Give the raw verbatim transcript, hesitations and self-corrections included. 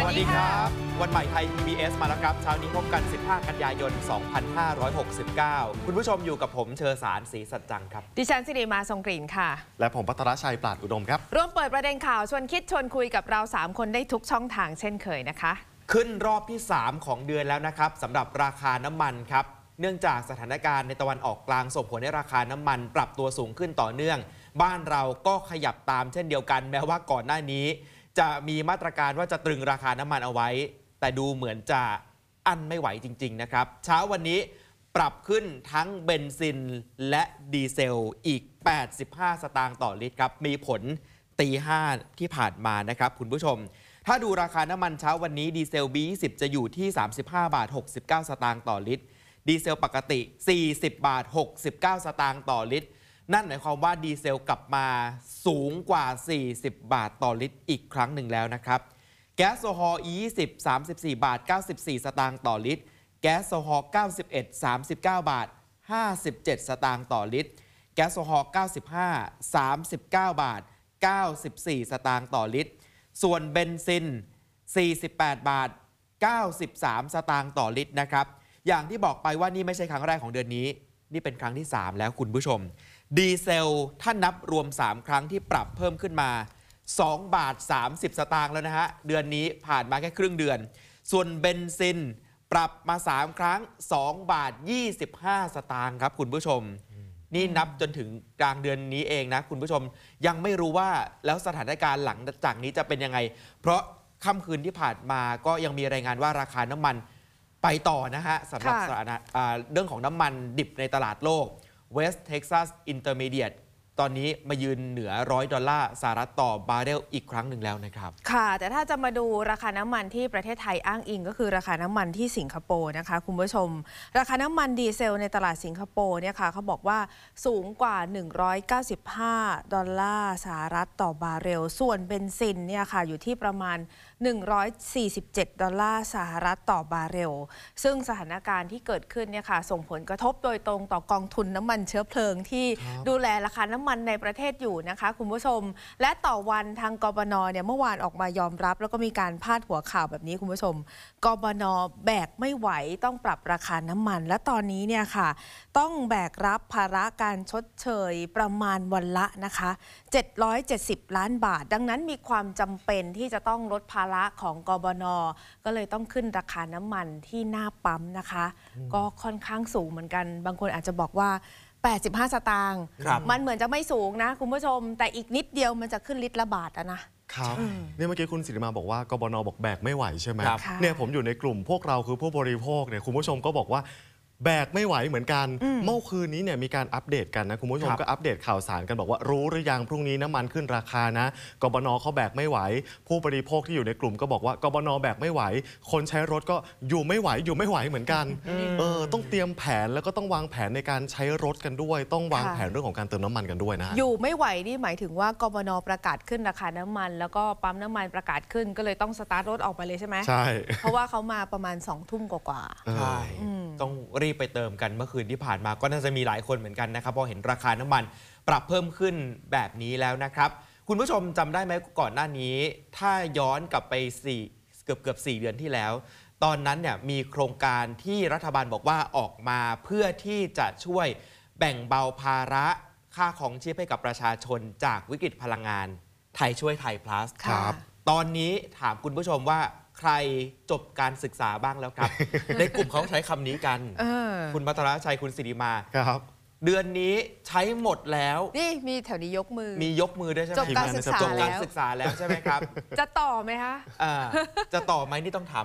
วัสดีครับวันใหม่ไทย พี บี เอส มาแล้วครับเช้านี้พบกันสิบห้ากันยายนสองพันห้าร้อยหกสิบเก้าคุณผู้ชมอยู่กับผมเชอสารศรีสัจจังครับดิฉันสิริมาทรงกลิ่นค่ะและผมภัทรชัยปราดอุดมครับร่วมเปิดประเด็นข่าวชวนคิดชวนคุยกับเราสามคนได้ทุกช่องทางเช่นเคยนะคะขึ้นรอบที่สามของเดือนแล้วนะครับสำหรับราคาน้ำมันครับเนื่องจากสถานการณ์ในตะวันออกกลางส่งผลให้ราคาน้ำมันปรับตัวสูงขึ้นต่อเนื่องบ้านเราก็ขยับตามเช่นเดียวกันแม้ว่าก่อนหน้านี้จะมีมาตรการว่าจะตรึงราคาน้ำมันเอาไว้แต่ดูเหมือนจะอั้นไม่ไหวจริงๆนะครับเช้าวันนี้ปรับขึ้นทั้งเบนซินและดีเซลอีกแปดสิบห้าสตางค์ต่อลิตรครับมีผลตีห้าที่ผ่านมานะครับคุณผู้ชมถ้าดูราคาน้ำมันเช้าวันนี้ดีเซล บี ยี่สิบ จะอยู่ที่สามสิบห้าบาทหกสิบเก้าสตางค์ต่อลิตรดีเซลปกติสี่สิบบาทหกสิบเก้าสตางค์ต่อลิตรนั่นหมายความว่าดีเซลกลับมาสูงกว่าสี่สิบบาทต่อลิตรอีกครั้งหนึ่งแล้วนะครับแก๊สโซฮอล์ อี ยี่สิบ สามสิบสี่บาทเก้าสิบสี่สตางค์ต่อลิตรแก๊สโซฮอล์เก้าสิบเอ็ด สามสิบเก้าบาทห้าสิบเจ็ดสตางค์ต่อลิตรแก๊สโซฮอล์เก้าสิบห้า สามสิบเก้าบาทเก้าสิบสี่สตางค์ต่อลิตรส่วนเบนซินสี่สิบแปดบาทเก้าสิบสามสตางค์ต่อลิตรนะครับอย่างที่บอกไปว่านี่ไม่ใช่ครั้งแรกของเดือนนี้นี่เป็นครั้งที่สามแล้วคุณผู้ชมดีเซลถ้านับรวมสามครั้งที่ปรับเพิ่มขึ้นมาสองบาทสามสิบสตางค์แล้วนะฮะเดือนนี้ผ่านมาแค่ครึ่งเดือนส่วนเบนซินปรับมาสามครั้งสองบาทยี่สิบห้าสตางค์ครับคุณผู้ชมนี่นับจนถึงกลางเดือนนี้เองนะคุณผู้ชมยังไม่รู้ว่าแล้วสถานการณ์หลังจากนี้จะเป็นยังไงเพราะค่ำคืนที่ผ่านมาก็ยังมีรายงานว่าราคาน้ำมันไปต่อนะฮะสำหรับสถานะเรื่องของน้ำมันดิบในตลาดโลก West Texas Intermediate ตอนนี้มายืนเหนือร้อยดอลลาร์สหรัฐต่อบาร์เรลอีกครั้งหนึ่งแล้วนะครับค่ะแต่ถ้าจะมาดูราคาน้ำมันที่ประเทศไทยอ้างอิงก็คือราคาน้ำมันที่สิงคโปร์นะคะคุณผู้ชมราคาน้ำมันดีเซลในตลาดสิงคโปร์เนี่ยค่ะเขาบอกว่าสูงกว่าหนึ่งร้อยเก้าสิบห้าดอลลาร์สหรัฐต่อบาร์เรลส่วนเบนซินเนี่ยค่ะอยู่ที่ประมาณหนึ่งร้อยสี่สิบเจ็ดดอลลาร์สหรัฐต่อบาร์เรลซึ่งสถานการณ์ที่เกิดขึ้นเนี่ยค่ะส่งผลกระทบโดยตรงต่อกองทุนน้ำมันเชื้อเพลิงที่ดูแลราคาน้ำมันในประเทศอยู่นะคะคุณผู้ชมและต่อวันทางกบน.เนี่ยเมื่อวานออกมายอมรับแล้วก็มีการพาดหัวข่าวแบบนี้คุณผู้ชมกบน.แบกไม่ไหวต้องปรับราคาน้ำมันและตอนนี้เนี่ยค่ะต้องแบกรับภาระการชดเชยประมาณวันละนะคะเจ็ดร้อยเจ็ดสิบล้านบาทดังนั้นมีความจำเป็นที่จะต้องลดภาระของกบน.ก็เลยต้องขึ้นราคาน้ำมันที่หน้าปั๊มนะคะก็ค่อนข้างสูงเหมือนกันบางคนอาจจะบอกว่าแปดสิบห้าสตางค์มันเหมือนจะไม่สูงนะคุณผู้ชมแต่อีกนิดเดียวมันจะขึ้นลิตรละบาทนะครับเนี่ยเมื่อกี้คุณสิริมาบอกว่ากบน.บอกแบกไม่ไหวใช่ไหมเนี่ยผมอยู่ในกลุ่มพวกเราคือผู้บริโภคเนี่ยคุณผู้ชมก็บอกว่าแบกไม่ไหวเหมือนกันเมื่อคืนนี้เนี่ยมีการอัปเดตกันนะคุณผู้ชมก็อัปเดตข่าวสารกันบอกว่ารู้หรือยังพรุ่งนี้น้ำมันขึ้นราคานะกบน.เขาแบกไม่ไหวผู้บริโภคที่อยู่ในกลุ่มก็บอกว่ากบน.แบกไม่ไหวคนใช้รถก็อยู่ไม่ไหวอยู่ไม่ไหวเหมือนกันเออต้องเตรียมแผนแล้วก็ต้องวางแผนในการใช้รถกันด้วยต้องวางแผนเรื่องของการเติมน้ำมันกันด้วยนะอยู่ไม่ไหวนี่หมายถึงว่ากบน.ประกาศขึ้นราคาน้ำมันแล้วก็ปั๊มน้ำมันประกาศขึ้นก็เลยต้องสตาร์ทรถออกไปเลยใช่ไหมใช่เพราะว่าเขามาประมาณสองทุ่มกว่าใช่ต้องรีบไปเติมกันเมื่อคืนที่ผ่านมาก็น่าจะมีหลายคนเหมือนกันนะครับพอเห็นราคาน้ำมันปรับเพิ่มขึ้นแบบนี้แล้วนะครับคุณผู้ชมจำได้ไหมก่อนหน้านี้ถ้าย้อนกลับไปสี่เกือบเกือบสี่เดือนที่แล้วตอนนั้นเนี่ยมีโครงการที่รัฐบาลบอกว่าออกมาเพื่อที่จะช่วยแบ่งเบาภาระค่าของชีพให้กับประชาชนจากวิกฤตพลังงานไทยช่วยไทย plus ครับตอนนี้ถามคุณผู้ชมว่าใครจบการศึกษาบ้างแล้วครับ ในกลุ่มเขาใช้คำนี้กันคุณภัทรชัยคุณสิริมาครับเดือนนี้ใช้หมดแล้วนี่มีแถวนี้ยกมือมียกมือด้วยใช่ไหมจบการศึกษาจบการศึกษาแล้วใช่ไหมครับจะต่อไหมคะจะต่อไหมนี่ต้องถาม